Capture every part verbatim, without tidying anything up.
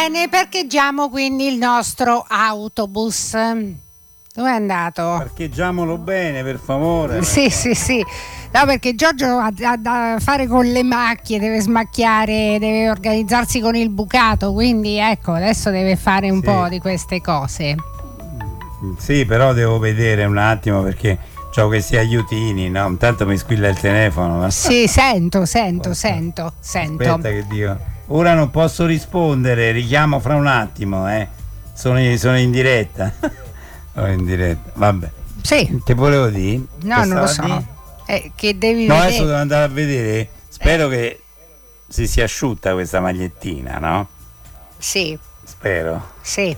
Bene, parcheggiamo quindi il nostro autobus. Dove è andato? Parcheggiamolo bene, per favore. Sì, sì, sì. No, perché Giorgio ha, ha da fare con le macchie, deve smacchiare, deve organizzarsi con il bucato, quindi ecco, adesso deve fare un sì. po' di queste cose. Sì, però devo vedere un attimo perché ho questi aiutini, no? Intanto mi squilla il telefono. Ma... Sì, sento, sento, sento, sento. Aspetta che dico. Ora non posso rispondere, richiamo fra un attimo, eh. Sono, sono in diretta. Sono in diretta, vabbè. Sì. Che volevo dire? No, che non lo so. Eh, che devi no, vedere. adesso devo andare a vedere. Spero eh. che si sia asciutta questa magliettina, no? Sì. Spero. Sì.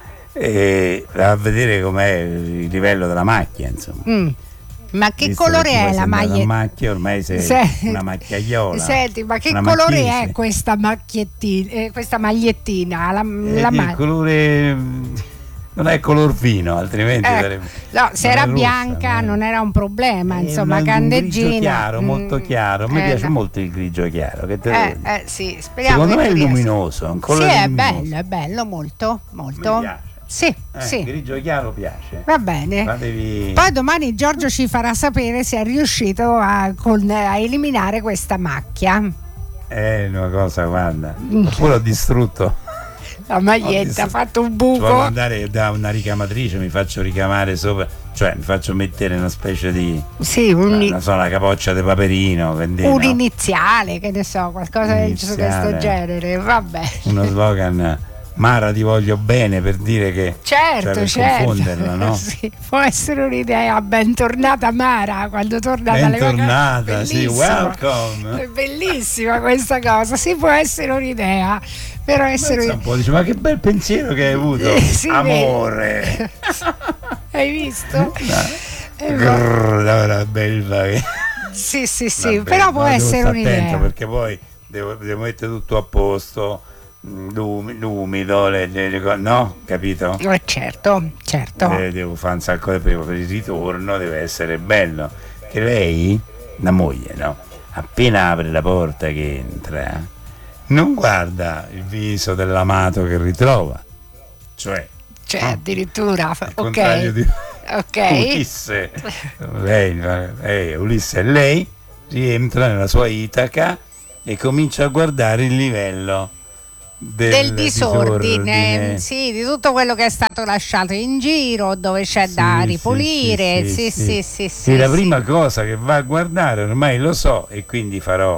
E a vedere com'è il livello della macchia, insomma. Mm. Ma che Visto colore che è la maglia? macchia ormai sei Senti, una macchiaiola. Senti, ma che una colore macchiese. è questa macchiettina, eh, questa magliettina? La, Eh, la il ma- colore non è color vino, altrimenti eh, sarebbe. No, se non era rossa, bianca no? non era un problema, È insomma, una, candeggina. Un grigio chiaro, mm, molto chiaro. A me eh, piace no. molto il grigio chiaro. Che te Eh, lo eh, sì, speriamo. Secondo che me è tu riesca. luminoso, è un Sì, colore è luminoso. bello, è bello, molto, molto. Mi piace. Sì, Eh, sì. grigio chiaro piace. Va bene. Fatevi... Poi domani Giorgio ci farà sapere se è riuscito a, con, a eliminare questa macchia. È una cosa, guarda. Oppure ho distrutto. La maglietta ha fatto un buco. Vado andare da una ricamatrice, mi faccio ricamare sopra, cioè mi faccio mettere una specie di sì, un, non so, una capoccia di paperino, quindi, un no? iniziale, che ne so, qualcosa di questo genere. Vabbè. Uno slogan. Mara, ti voglio bene, per dire che certo, cioè per certo. confonderla, no? Sì, può essere un'idea. Bentornata Mara, quando torna dalle vacanze. Bentornata, sì, welcome. È bellissima questa cosa, sì, può essere un'idea. Però essere un po', dice, ma che bel pensiero che hai avuto. Eh, sì, amore. Hai visto? No. Eh, Grrr, la belva che... sì, sì, sì, vabbè, però può no, essere un'idea. Attento perché poi devo, devo mettere tutto a posto. L'umido, le, le, le, no? Capito? Eh, certo, certo. Eh, devo fare un sacco di prima per il ritorno, deve essere bello. Che lei, la moglie, no? Appena apre la porta che entra, non guarda il viso dell'amato che ritrova, cioè, cioè no? addirittura, al ok. Di... ok. Ulisse, lei, eh, Ulisse e lei rientra nella sua Itaca e comincia a guardare il livello del, del disordine, disordine, sì, di tutto quello che è stato lasciato in giro, dove c'è sì, da sì, ripulire. sì, Sì, sì, sì, sì, sì, e la sì. prima cosa che va a guardare, ormai lo so, e quindi farò,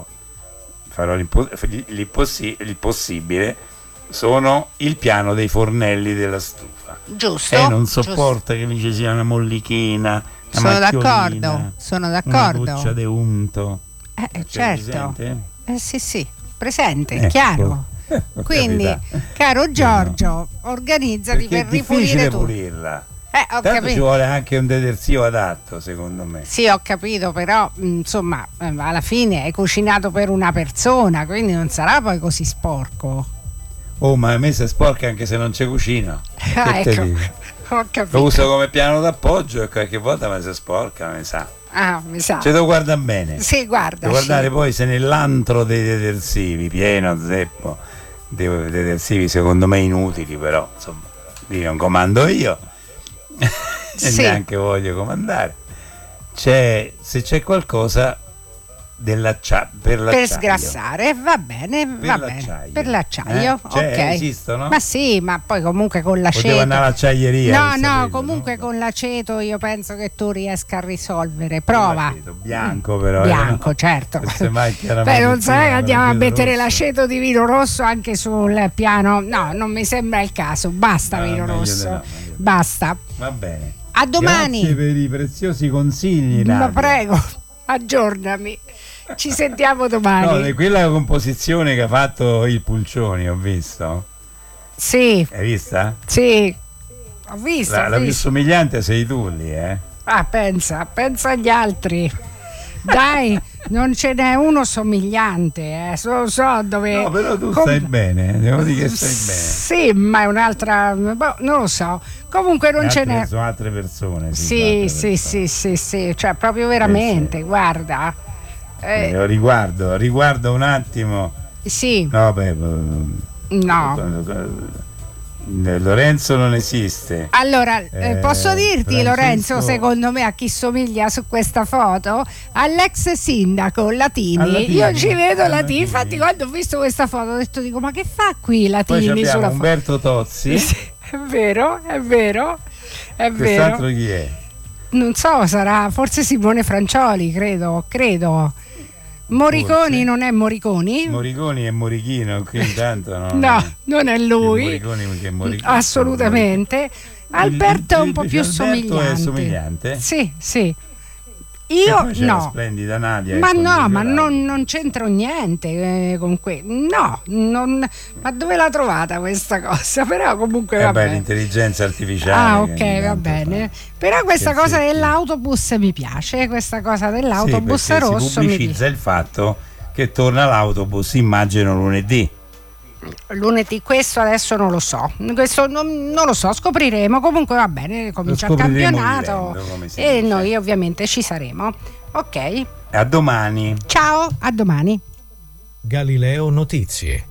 farò l'impo- l'impossi- il possibile, sono il piano dei fornelli della stufa. Giusto. E non sopporta giusto. che mi ci sia una mollichina, una sono macchiolina, d'accordo, sono d'accordo. una goccia di unto. Eh, C'è certo. presente? Eh, sì, sì, presente, Ecco. chiaro. Eh, Quindi, capita. caro Giorgio, organizzati perché per è ripulire difficile tu. pulirla. Eh, ho Tanto capito. ci vuole anche un detersivo adatto, secondo me. Sì, ho capito, però insomma, alla fine hai cucinato per una persona, quindi non sarà poi così sporco. Oh, ma a me si sporca anche se non c'è cucina. Ah, Che te ecco, dico? ho capito. Lo uso come piano d'appoggio e qualche volta mi si sporca, mi sa. Ah, mi sa. Ci devo guardare bene. Sì, guarda. Devo guardare poi se nell'antro dei detersivi, pieno zeppo, dei detersivi secondo me inutili, però insomma, lì non comando io. E sì. neanche voglio comandare. C'è, se c'è qualcosa dell'accia- per l'acciaio, per sgrassare, va bene, per va l'acciaio. bene. Per l'acciaio, eh? Cioè, ok. esistono? Ma sì, ma poi comunque con l'aceto. Potevo andare all'acciaieria. No, per no, saperlo, comunque no? con l'aceto io penso che tu riesca a risolvere. Prova. L'aceto, bianco però. Bianco, eh, no? certo. Semmai Beh, non sai che andiamo a l'aceto mettere rosso. l'aceto di vino rosso anche sul piano. No, non mi sembra il caso. Basta No, vino meglio rosso. di no, meglio di no. Basta. Va bene. A domani. Grazie per i preziosi consigli. Ma Nadia. prego, aggiornami. Ci sentiamo domani. No, quella composizione che ha fatto il Pulcioni, ho visto. Sì. Hai vista? Sì. Ho visto. La, ho la più visto. somigliante sei tu lì, eh? Ah, pensa, pensa agli altri. Dai, non ce n'è uno somigliante, eh. So, so dove. No, però tu Com- stai bene, devo dire che stai bene. Sì, ma è un'altra. Boh, non lo so. Comunque non Le ce altre n'è. Sono altre persone. Sì, Sì, altre sì, persone. sì, sì, sì, cioè proprio veramente, Eh, sì. guarda. Eh, Eh, riguardo, riguardo un attimo. sì. No, beh, No. Lorenzo non esiste. Allora, eh, posso dirti, Francesco... Lorenzo, secondo me a chi somiglia su questa foto? All'ex sindaco Latini. Latini. Io ci vedo Latini. Latini. Infatti, quando ho visto questa foto ho detto, dico, ma che fa qui Latini? Poi sulla Umberto foto? Tozzi. Sì, è vero, è vero, è Quest'altro vero. chi è? Non so, sarà forse Simone Francioli, credo, credo. Moriconi forse. Non è Moriconi? Moriconi è Morichino, qui intanto no. No, è, non è lui. È Moriconi, che è Moriconi. Assolutamente. Alberto il, il, è un po' più Alberto somigliante. È somigliante? Sì, sì. Io no. Splendida Nadia. Ma no, ma non, non c'entro niente eh, con que. No, non, ma dove l'ha trovata questa cosa? Però comunque eh va beh, bene. l'intelligenza artificiale. Ah, ok, va bene. Fa. Però questa che cosa sì, dell'autobus mi piace, questa cosa dell'autobus sì, rosso si pubblicizza mi il fatto che torna l'autobus, immagino lunedì. Lunedì, questo adesso non lo so, questo non, non lo so, scopriremo. Comunque va bene, comincia il campionato vivendo, e dice. Noi ovviamente ci saremo. Ok, a domani. Ciao, a domani. Galileo Notizie.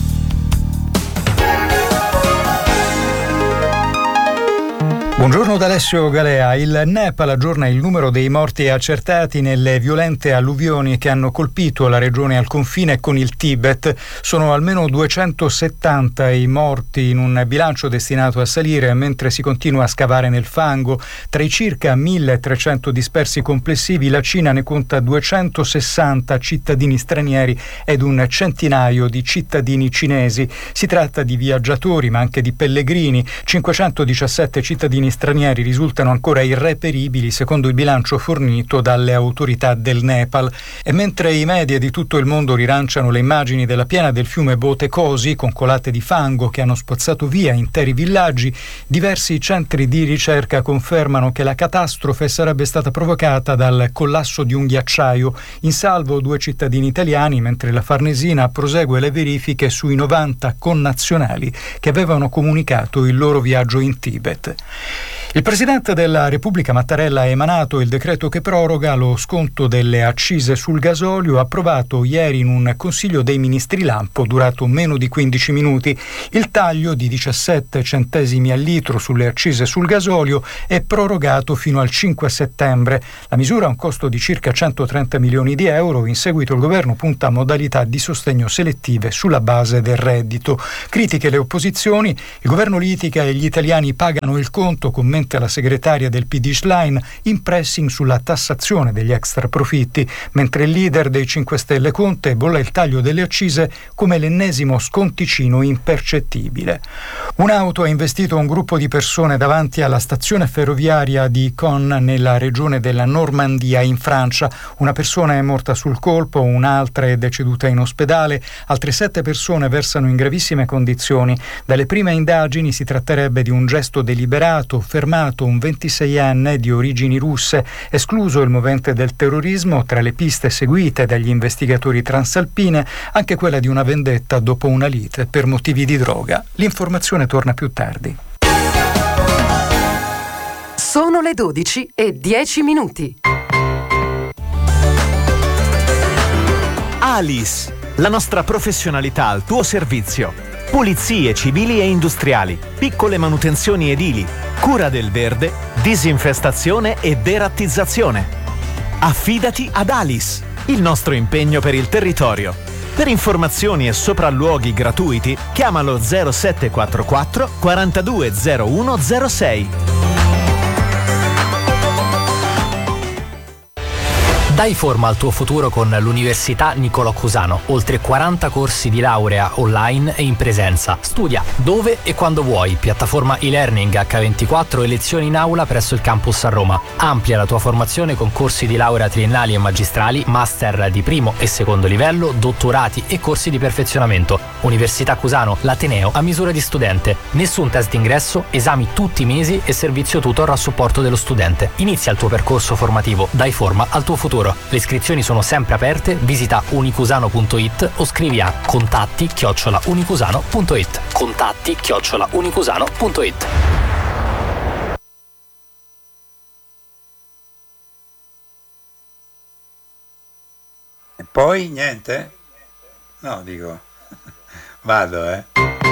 Buongiorno da Alessio Galea. Il Nepal aggiorna il numero dei morti accertati nelle violente alluvioni che hanno colpito la regione al confine con il Tibet. Sono almeno duecentosettanta i morti in un bilancio destinato a salire mentre si continua a scavare nel fango. Tra i circa milletrecento dispersi complessivi, la Cina ne conta duecentosessanta cittadini stranieri ed un centinaio di cittadini cinesi. Si tratta di viaggiatori ma anche di pellegrini. cinquecentodiciassette cittadini stranieri risultano ancora irreperibili secondo il bilancio fornito dalle autorità del Nepal. E mentre i media di tutto il mondo rilanciano le immagini della piena del fiume Botekosi con colate di fango che hanno spazzato via interi villaggi, diversi centri di ricerca confermano che la catastrofe sarebbe stata provocata dal collasso di un ghiacciaio. In salvo due cittadini italiani, mentre la Farnesina prosegue le verifiche sui novanta connazionali che avevano comunicato il loro viaggio in Tibet. Il Presidente della Repubblica Mattarella ha emanato il decreto che proroga lo sconto delle accise sul gasolio, approvato ieri in un Consiglio dei Ministri lampo durato meno di quindici minuti. Il taglio di diciassette centesimi al litro sulle accise sul gasolio è prorogato fino al cinque settembre. La misura ha un costo di circa centotrenta milioni di euro. In seguito il governo punta a modalità di sostegno selettive sulla base del reddito. Critiche le opposizioni, il governo litiga e gli italiani pagano il conto, commenta la segretaria del P D Schlein, in pressing sulla tassazione degli extraprofitti, mentre il leader dei cinque Stelle Conte bolla il taglio delle accise come l'ennesimo sconticino impercettibile. Un'auto ha investito un gruppo di persone davanti alla stazione ferroviaria di Caen nella regione della Normandia in Francia. Una persona è morta sul colpo, un'altra è deceduta in ospedale, altre sette persone versano in gravissime condizioni. Dalle prime indagini si tratterebbe di un gesto deliberato, fermato un ventiseienne di origini russe, escluso il movente del terrorismo. Tra le piste seguite dagli investigatori transalpine anche quella di una vendetta dopo una lite per motivi di droga. L'informazione torna più tardi. Sono le dodici e dieci minuti. Alice, la nostra professionalità al tuo servizio. Pulizie civili e industriali, piccole manutenzioni edili, cura del verde, disinfestazione e derattizzazione. Affidati ad Alice, il nostro impegno per il territorio. Per informazioni e sopralluoghi gratuiti, chiamalo zero sette quattro quattro quarantadue zero uno zero sei. Dai forma al tuo futuro con l'Università Niccolò Cusano. Oltre quaranta corsi di laurea online e in presenza. Studia dove e quando vuoi. Piattaforma e-learning acca ventiquattro e lezioni in aula presso il campus a Roma. Amplia la tua formazione con corsi di laurea triennali e magistrali, master di primo e secondo livello, dottorati e corsi di perfezionamento. Università Cusano, l'ateneo a misura di studente. Nessun test d'ingresso, esami tutti i mesi e servizio tutor a supporto dello studente. Inizia il tuo percorso formativo. Dai forma al tuo futuro. Le iscrizioni sono sempre aperte, visita unicusano punto it o scrivi a contatti chiocciola unicusano punto it. Contatti chiocciola unicusano punto it. E poi niente? No, dico, vado, eh.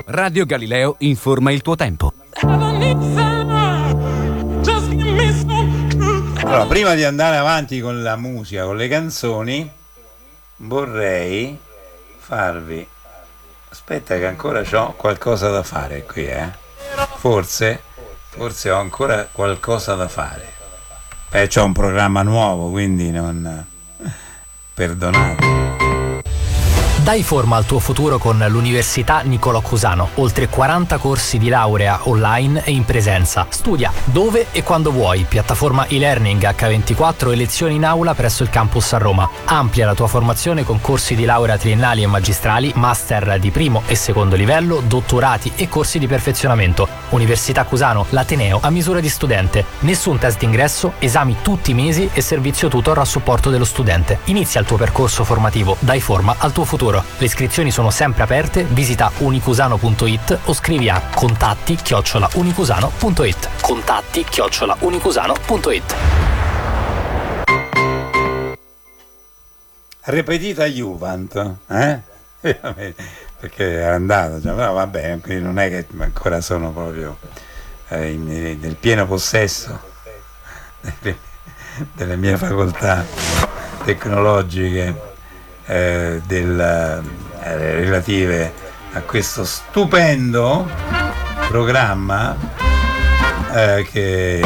Radio Galileo informa il tuo tempo. Allora, prima di andare avanti con la musica, con le canzoni, vorrei farvi... Aspetta che ancora ho qualcosa da fare qui, eh? Forse, forse ho ancora qualcosa da fare. Eh, c'ho un programma nuovo, quindi non... Perdonate. Dai forma al tuo futuro con l'Università Niccolò Cusano. Oltre quaranta corsi di laurea online e in presenza. Studia dove e quando vuoi. Piattaforma e-learning acca ventiquattro e lezioni in aula presso il campus a Roma. Amplia la tua formazione con corsi di laurea triennali e magistrali, master di primo e secondo livello, dottorati e corsi di perfezionamento. Università Cusano, l'ateneo a misura di studente. Nessun test d'ingresso, esami tutti i mesi e servizio tutor a supporto dello studente. Inizia il tuo percorso formativo. Dai forma al tuo futuro. Le iscrizioni sono sempre aperte, visita unicusano punto it o scrivi a contatti chiocciola unicusano punto it. Contatti chiocciola unicusano punto it. Ripetita Juvent, eh? Perché è andato, cioè, però vabbè, quindi non è che ancora sono proprio eh, in, nel pieno possesso delle, delle mie facoltà tecnologiche. Eh, del, eh, relative a questo stupendo programma eh, che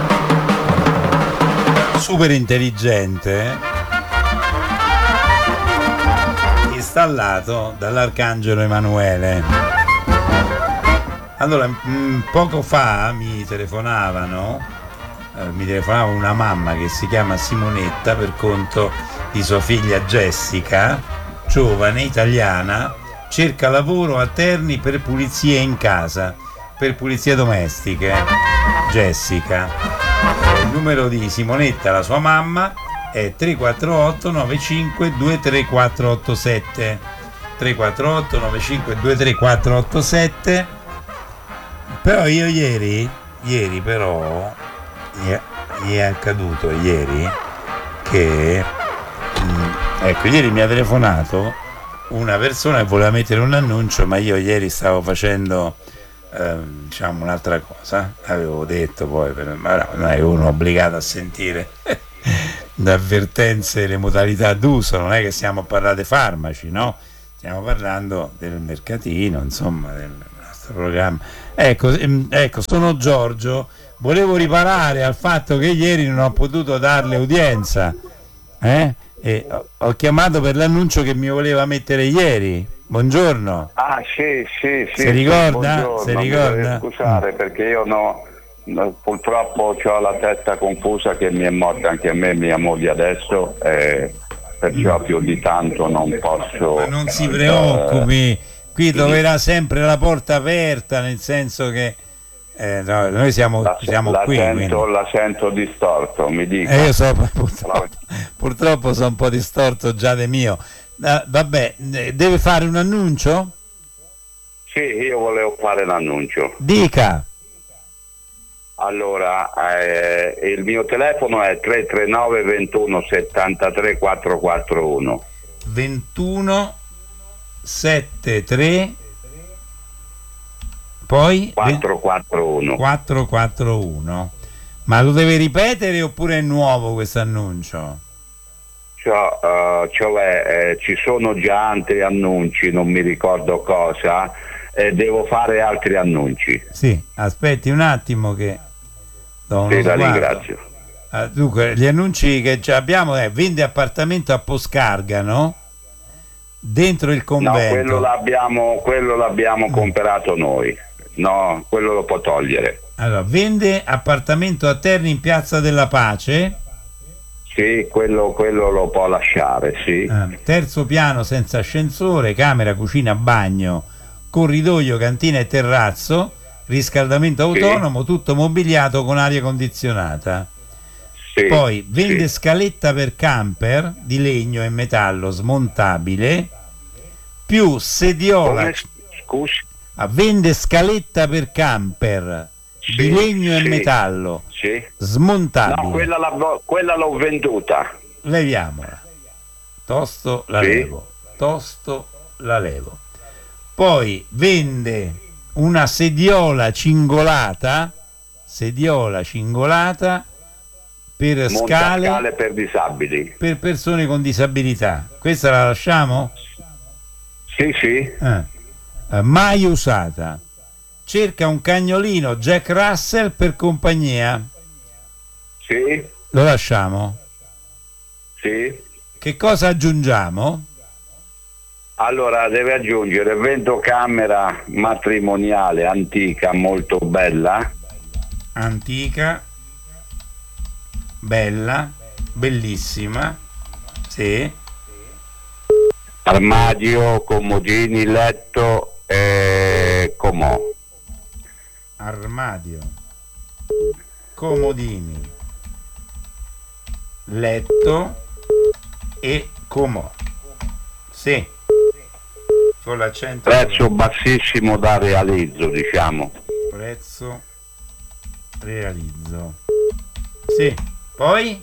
super intelligente, installato dall'Arcangelo Emanuele. Allora, mh, poco fa mi telefonavano eh, mi telefonava una mamma che si chiama Simonetta per conto di sua figlia Jessica, giovane, italiana, cerca lavoro a Terni per pulizie in casa, per pulizie domestiche. Jessica. Il numero di Simonetta, la sua mamma, è tre quattro otto nove cinque due tre quattro otto sette. tre quattro otto nove cinque due tre quattro otto sette. Però io ieri, ieri però, gli è accaduto ieri che... Ecco, ieri mi ha telefonato una persona che voleva mettere un annuncio, ma io ieri stavo facendo eh, diciamo un'altra cosa, avevo detto poi, per, ma no, non è uno obbligato a sentire le avvertenze, le modalità d'uso, non è che stiamo a parlare dei farmaci, no? Stiamo parlando del mercatino, insomma, del nostro programma. Ecco, ecco, sono Giorgio, volevo riparare al fatto che ieri non ho potuto darle udienza, eh? E ho chiamato per l'annuncio che mi voleva mettere ieri. Buongiorno. Ah sì, sì, sì. Si ricorda? Sì, si ricorda? Scusate, perché io no, no purtroppo ho la testa confusa, che mi è morta anche a me mia moglie adesso, eh, perciò più di tanto non posso. Ma non si preoccupi, qui troverà sempre la porta aperta, nel senso che Eh, no, noi siamo, la, siamo la qui. Sento, la sento distorto, mi dica. Eh, io so, purtroppo, purtroppo sono un po' distorto già de mio. Uh, vabbè, deve fare un annuncio? Sì, io volevo fare l'annuncio. Dica. Allora, eh, il mio telefono è tre tre nove ventuno settantatré quattrocentoquarantuno. ventuno settantatré Poi quattrocentoquarantuno. quattrocentoquarantuno. Ma lo deve ripetere oppure è nuovo questo annuncio? Cioè, uh, cioè eh, ci sono già altri annunci, non mi ricordo cosa, e devo fare altri annunci. Sì, aspetti un attimo che do uno sì, la sguardo. ringrazio. Uh, dunque, gli annunci che già abbiamo è vende appartamento a Poscargano dentro il convento. No, quello l'abbiamo, quello l'abbiamo mm. comprato noi. No, quello lo può togliere. Allora, vende appartamento a Terni in Piazza della Pace. Sì, quello, quello lo può lasciare, sì. Ah, terzo piano senza ascensore, camera, cucina, bagno, corridoio, cantina e terrazzo, riscaldamento autonomo, sì. Tutto mobiliato con aria condizionata. Sì, poi vende sì. Scaletta per camper di legno e metallo smontabile, più sediola. Come? Scusi? Ah, vende scaletta per camper sì, di legno sì, e metallo sì. Smontabile. No, quella, la, quella l'ho venduta. Leviamola. Tosto la sì. levo. Tosto la levo. poi vende una sediola cingolata, sediola cingolata per scale, scale per disabili, per persone con disabilità. Questa la lasciamo? Sì, sì. Eh. Eh, mai usata. Cerca un cagnolino Jack Russell per compagnia. Sì. Lo lasciamo? Sì. Che cosa aggiungiamo? Allora deve aggiungere vendocamera matrimoniale antica, molto bella. Antica, bella, bellissima, sì. Armadio, comodini, letto e comò. Armadio, comodini, letto e comò. Sì. Con l'accento. Prezzo bassissimo da realizzo, diciamo. Prezzo realizzo. Sì. Poi?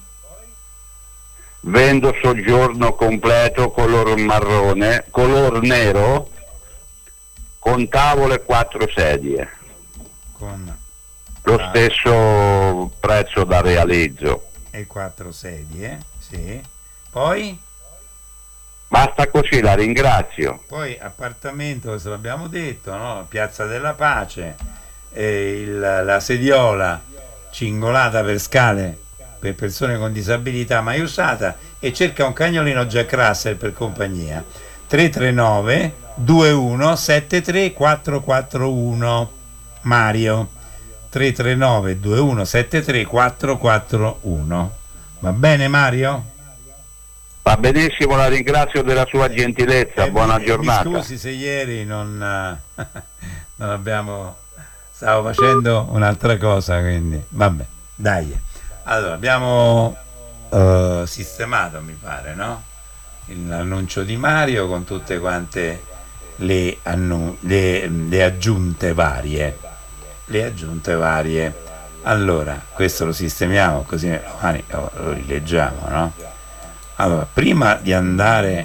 Vendo soggiorno completo color marrone, color nero, con tavolo e quattro sedie. Con lo stesso prezzo da realizzo. E quattro sedie, sì. Poi? Basta così, la ringrazio. Poi appartamento, questo l'abbiamo detto, no? Piazza della Pace, eh, il, la sediola cingolata per scale per persone con disabilità mai usata, e cerca un cagnolino Jack Russell per compagnia. Tre tre nove due uno sette tre quattro quattro uno Mario. Tre tre nove due uno sette tre quattro quattro uno. Va bene Mario? Va benissimo, la ringrazio della sua gentilezza, eh, buona mi, giornata. Mi scusi se ieri non, non abbiamo, stavo facendo un'altra cosa, quindi vabbè, dai. Allora abbiamo uh, sistemato, mi pare, no? L'annuncio di Mario con tutte quante le, annu- le, le aggiunte varie. Le aggiunte varie. Allora, questo lo sistemiamo così domani lo, lo rileggiamo, no? Allora, prima di andare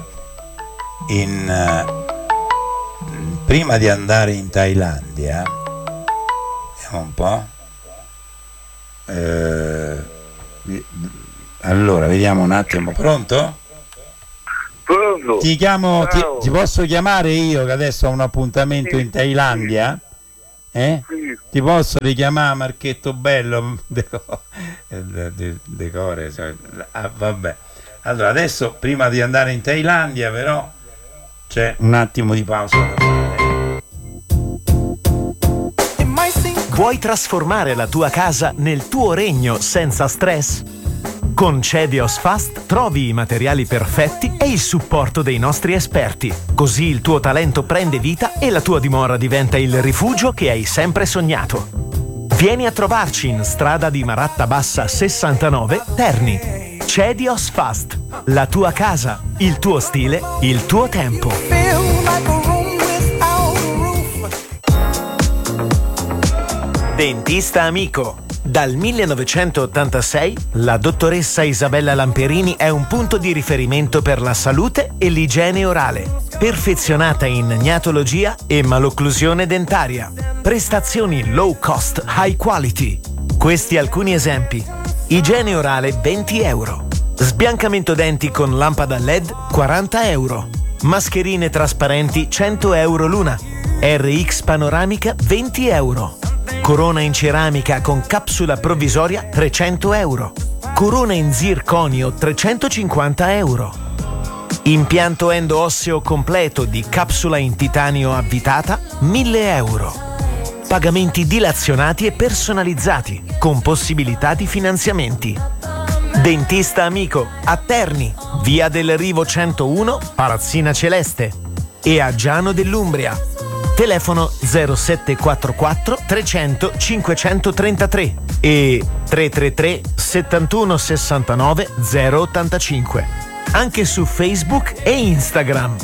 in uh, prima di andare in Thailandia, vediamo un po'. Eh, allora, vediamo un attimo. Pronto? Pronto? Ti chiamo, ti, ti posso chiamare io che adesso ho un appuntamento in Thailandia? Eh? Ti posso richiamare Marchetto Bello? Decore, cioè, ah, vabbè. Allora adesso prima di andare in Thailandia però c'è un attimo di pausa da fare. Vuoi trasformare la tua casa nel tuo regno senza stress? Con Cedios Fast trovi i materiali perfetti e il supporto dei nostri esperti. Così il tuo talento prende vita e la tua dimora diventa il rifugio che hai sempre sognato. Vieni a trovarci in strada di Maratta Bassa sessantanove, Terni. Cedios Fast, la tua casa, il tuo stile, il tuo tempo. Dentista Amico. Dal millenovecentottantasei la dottoressa Isabella Lamperini è un punto di riferimento per la salute e l'igiene orale. Perfezionata in gnatologia e malocclusione dentaria. Prestazioni low cost, high quality. Questi alcuni esempi. Igiene orale venti euro. Sbiancamento denti con lampada L E D quaranta euro. Mascherine trasparenti cento euro l'una. R X panoramica venti euro. Corona in ceramica con capsula provvisoria trecento euro. Corona in zirconio trecentocinquanta euro. Impianto endo-osseo completo di capsula in titanio avvitata mille euro. Pagamenti dilazionati e personalizzati con possibilità di finanziamenti. Dentista Amico a Terni, via del Rivo centouno, Palazzina Celeste, e a Giano dell'Umbria. Telefono zero sette quattro quattro trecento cinquecentotrentatré e tre tre tre settantuno sessantanove zero ottantacinque. Anche su Facebook e Instagram.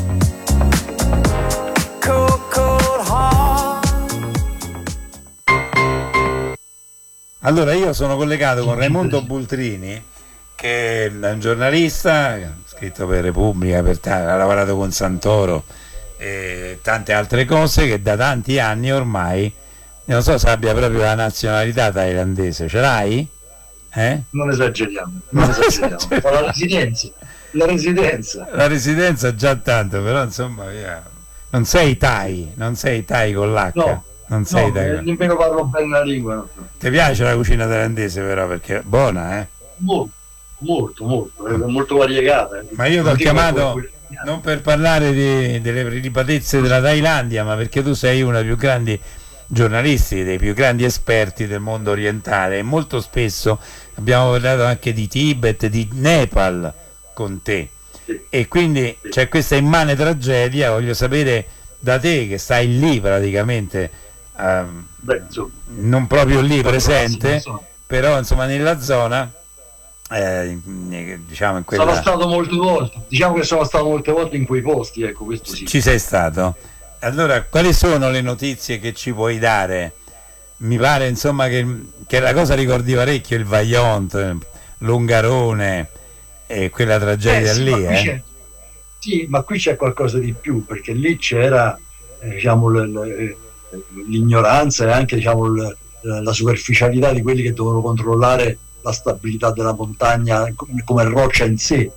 Allora io sono collegato con Raimondo Bultrini, che è un giornalista, scritto per Repubblica, per, ha lavorato con Santoro e tante altre cose, che da tanti anni ormai, non so se abbia proprio la nazionalità thailandese, ce l'hai? Eh? Non esageriamo, non esageriamo. Ma la residenza, la residenza. La residenza già tanto, però insomma via. Non sei Thai, non sei Thai con l'H. No, non sei no, Thai. Nemmeno parlo bene la lingua. No. Ti piace la cucina thailandese però, perché è buona, eh? Molto, molto, molto, è molto variegata. Ma io ti ho chiamato non per parlare di, delle prelipatezze della Thailandia, ma perché tu sei uno dei più grandi giornalisti, dei più grandi esperti del mondo orientale, e molto spesso abbiamo parlato anche di Tibet, di Nepal con te, sì. E quindi sì. C'è questa immane tragedia. Voglio sapere da te, che stai lì praticamente, um, Beh, insomma, non proprio lì presente, insomma, però insomma nella zona, eh, diciamo in quella... sono stato molte volte, diciamo che sono stato molte volte in quei posti, ecco, questo sì. Ci sei stato? Allora, quali sono le notizie che ci puoi dare? Mi pare insomma che, che la cosa ricordi parecchio il Vajont, l'Ungarone e quella tragedia eh, sì, lì, eh? C'è, sì, ma qui c'è qualcosa di più, perché lì c'era eh, diciamo l, l, l'ignoranza e anche diciamo l, la superficialità di quelli che dovevano controllare la stabilità della montagna come, come roccia in sé,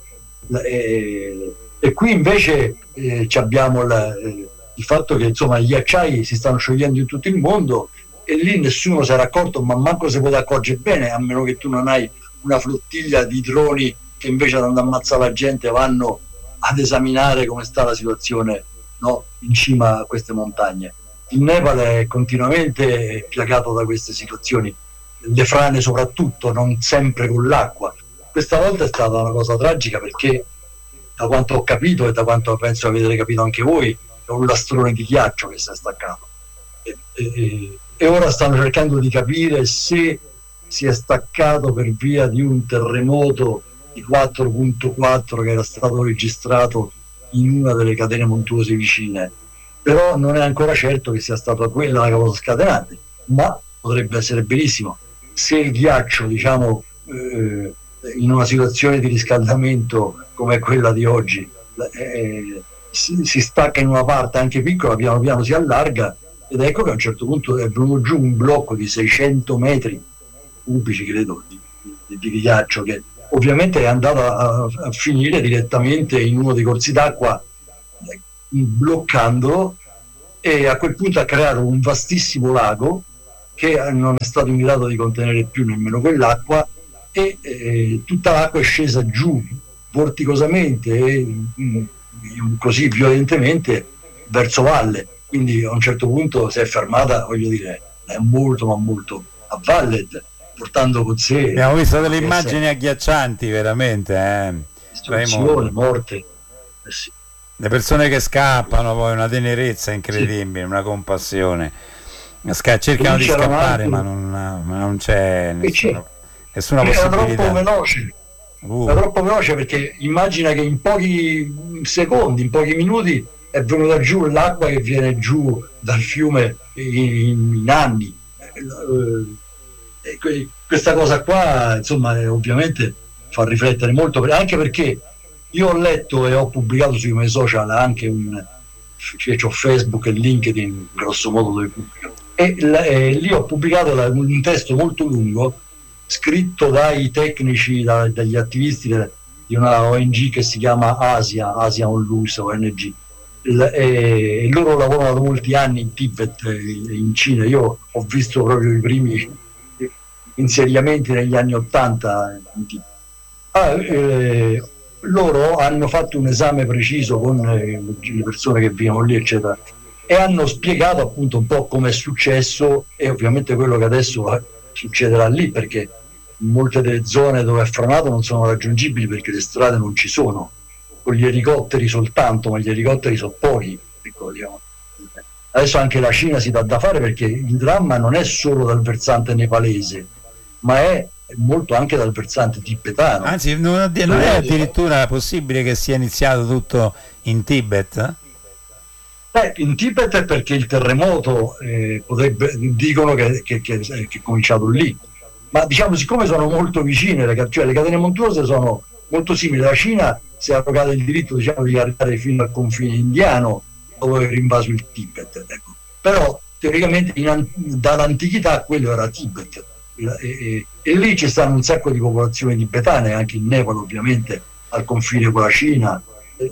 e, e qui invece eh, abbiamo la, eh, il fatto che insomma gli ghiacciai si stanno sciogliendo in tutto il mondo, e lì nessuno si era accorto, ma manco si può accorgere bene, a meno che tu non hai una flottiglia di droni che invece ad andare a ammazzare la gente vanno ad esaminare come sta la situazione, no, in cima a queste montagne. Il Nepal è continuamente piagato da queste situazioni, le frane soprattutto, non sempre con l'acqua. Questa volta è stata una cosa tragica, perché da quanto ho capito e da quanto penso avete capito anche voi, è un lastrone di ghiaccio che si è staccato, e, e, e ora stanno cercando di capire se si è staccato per via di un terremoto di quattro virgola quattro che era stato registrato in una delle catene montuose vicine, però non è ancora certo che sia stata quella la causa scatenante, ma potrebbe essere benissimo se il ghiaccio, diciamo, eh, in una situazione di riscaldamento come quella di oggi, eh, si, si stacca in una parte anche piccola, piano piano si allarga, ed ecco che a un certo punto è venuto giù un blocco di seicento metri cubici, credo, di, di, di ghiaccio, che ovviamente è andato a, a finire direttamente in uno dei corsi d'acqua, eh, bloccandolo, e a quel punto ha creato un vastissimo lago che non è stato in grado di contenere più nemmeno quell'acqua, e eh, tutta l'acqua è scesa giù vorticosamente e mh, così violentemente verso valle, quindi a un certo punto si è fermata, voglio dire, è molto ma molto a valle, portando con sé... Abbiamo visto delle immagini agghiaccianti veramente, eh. Distruzione, morte, eh sì. Le persone che scappano, poi una tenerezza incredibile, sì. Una compassione, Sca- cercano di scappare, ma non, ma non c'è nessuno, nessuna possibilità. Era troppo veloce, uh. era troppo veloce, perché immagina che in pochi secondi, in pochi minuti è venuta giù l'acqua che viene giù dal fiume in, in anni. E questa cosa qua, insomma, ovviamente fa riflettere molto, anche perché io ho letto e ho pubblicato sui miei social, anche un, cioè, c'ho Facebook e LinkedIn grosso modo dove pubblico, e, e lì ho pubblicato la, un testo molto lungo scritto dai tecnici, da, dagli attivisti de, di una O N G che si chiama Asia, Asia Onlus O N G, e, e loro lavorano da molti anni in Tibet e in Cina. Io ho visto proprio i primi insediamenti negli anni ottanta. Ah, eh, loro hanno fatto un esame preciso con eh, le persone che vivono lì, eccetera, e hanno spiegato appunto un po' come è successo, e ovviamente quello che adesso eh, succederà lì, perché molte delle zone dove è franato non sono raggiungibili perché le strade non ci sono, con gli elicotteri soltanto, ma gli elicotteri sono pochi, ecco, diciamo. Adesso anche la Cina si dà da fare, perché il dramma non è solo dal versante nepalese, ma è molto anche dal versante tibetano. Anzi, non, non è addirittura possibile che sia iniziato tutto in Tibet? Beh, in Tibet è perché il terremoto eh, potrebbe, dicono che, che, che, che è cominciato lì, ma diciamo, siccome sono molto vicine, le, cioè le catene montuose sono molto simili, la Cina si è arrogata il diritto, diciamo, di arrivare fino al confine indiano, dopo aver invaso il Tibet. Ecco. Però teoricamente in, dall'antichità quello era Tibet e, e, e lì ci stanno un sacco di popolazioni tibetane, anche in Nepal ovviamente, al confine con la Cina. E,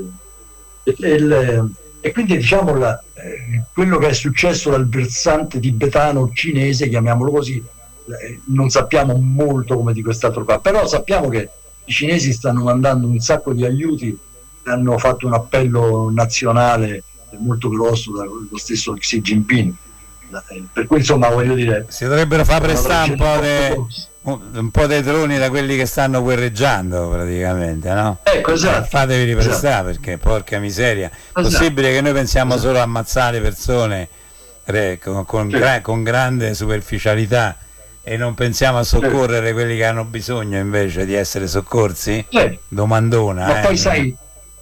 e, e, e, e quindi diciamo la, eh, quello che è successo dal versante tibetano cinese, chiamiamolo così, eh, non sappiamo molto come di quest'altro qua, però sappiamo che i cinesi stanno mandando un sacco di aiuti, hanno fatto un appello nazionale molto grosso dallo stesso Xi Jinping, eh, per cui insomma voglio dire, si dovrebbero far prestare un po' de... un po' dei droni da quelli che stanno guerreggiando praticamente, no? Ecco, esatto. Eh, fatevi riprestare, esatto. Perché porca miseria, esatto. Possibile che noi pensiamo esatto. solo a ammazzare persone re, con, con, sì. gra, con grande superficialità e non pensiamo a soccorrere sì. quelli che hanno bisogno invece di essere soccorsi? Sì. Domandona. Ma eh, poi sai,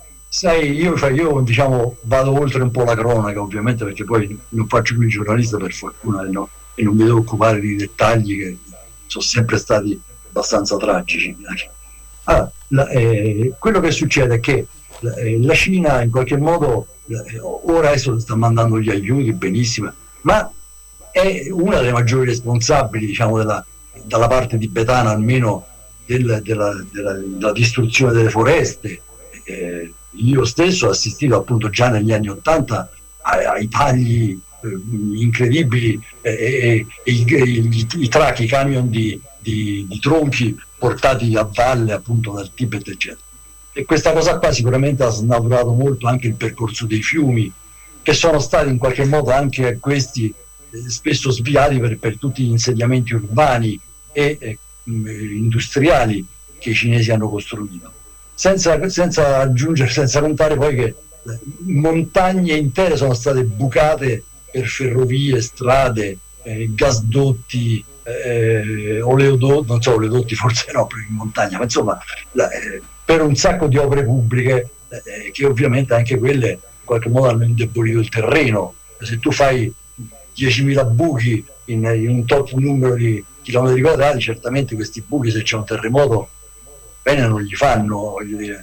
sai io, cioè, io diciamo vado oltre un po' la cronaca ovviamente, perché poi non faccio più il giornalista per fortuna e, no, e non mi devo occupare di dettagli che sono sempre stati abbastanza tragici. Allora, la, eh, quello che succede è che la, eh, la Cina in qualche modo eh, ora adesso sta mandando gli aiuti benissimo, ma è una delle maggiori responsabili, diciamo, della, dalla parte tibetana almeno del, della, della, della distruzione delle foreste. Eh, io stesso ho assistito appunto già negli anni Ottanta ai, ai tagli incredibili e, e, e i, i, i tracchi, i camion di, di, di tronchi portati a valle appunto dal Tibet eccetera, e questa cosa qua sicuramente ha snaturato molto anche il percorso dei fiumi, che sono stati in qualche modo anche questi eh, spesso sviati per, per tutti gli insediamenti urbani e eh, industriali che i cinesi hanno costruito, senza, senza aggiungere, senza contare poi che montagne intere sono state bucate per ferrovie, strade, eh, gasdotti, eh, oleodotti, non so, oleodotti forse no, in montagna, ma insomma la, eh, per un sacco di opere pubbliche eh, che ovviamente anche quelle in qualche modo hanno indebolito il terreno. Se tu fai diecimila buchi in, in un tot numero di chilometri quadrati, certamente questi buchi, se c'è un terremoto, bene non gli fanno, voglio dire.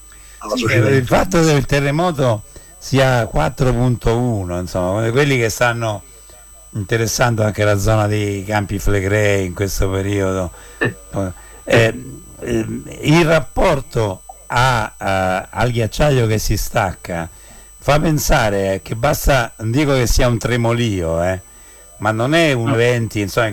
Sì, il fatto del terremoto sia quattro punto uno, insomma, quelli che stanno interessando anche la zona dei Campi Flegrei in questo periodo, eh, eh, il rapporto a, a, al ghiacciaio che si stacca fa pensare che basta, non dico che sia un tremolio, eh, ma non è un evento, insomma,